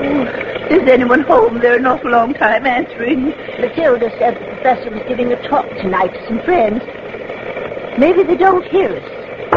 Is anyone home? They're an awful long time answering. Matilda said the professor was giving a talk tonight to some friends. Maybe they don't hear us.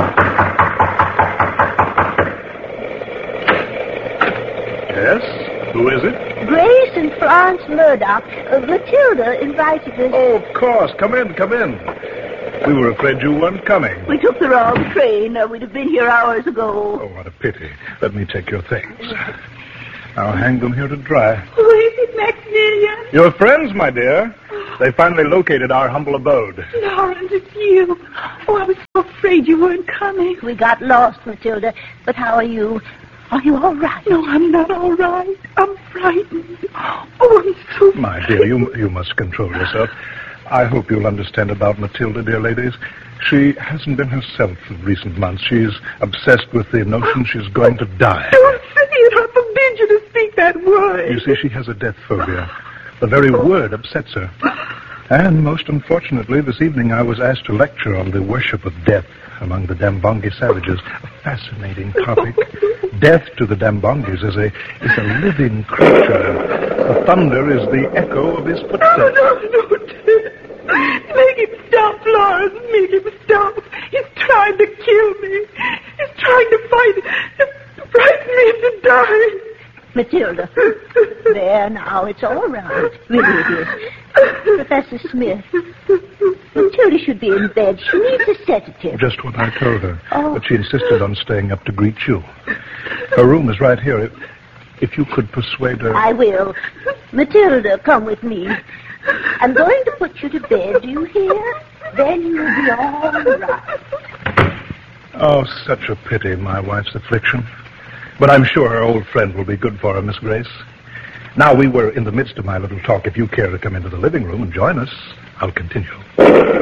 Yes? Who is it? Grace and Florence Murdoch. Matilda invited us. Oh, of course. Come in, come in. We were afraid you weren't coming. We took the wrong train. We'd have been here hours ago. Oh, what a pity. Let me take your things. I'll hang them here to dry. Who is it, Maximilian? Your friends, my dear. They finally located our humble abode. Lawrence, it's you. Oh, I was so afraid you weren't coming. We got lost, Matilda. But how are you? Are you all right? No, I'm not all right. I'm frightened. Oh, I'm so... My dear, you must control yourself. I hope you'll understand about Matilda, dear ladies. She hasn't been herself in recent months. She's obsessed with the notion she's going to die. Don't say it. I forbid you to speak that word. You see, she has a death phobia. The very word upsets her. And most unfortunately, this evening I was asked to lecture on the worship of death among the Dambongi savages. A fascinating topic. Death to the Dambongis is a living creature. The thunder is the echo of his footsteps. No, make him stop, Lawrence. Make him stop. He's trying to kill me. He's trying to frighten me into dying. Matilda. There now, it's all right. Really it is. Professor Smith. Matilda should be in bed. She needs a sedative. Just what I told her. Oh. But she insisted on staying up to greet you. Her room is right here. If you could persuade her... I will. Matilda, come with me. I'm going to put you to bed, do you hear? Then you'll be all right. Oh, such a pity, my wife's affliction. But I'm sure her old friend will be good for her, Miss Grace. Now, we were in the midst of my little talk. If you care to come into the living room and join us, I'll continue.